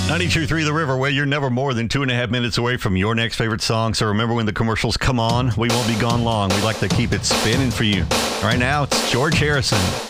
92.3 The River, where you're never more than 2.5 minutes away from your next favorite song. So remember, when the commercials come on, we won't be gone long. We like to keep it spinning for you. Right now, it's George Harrison.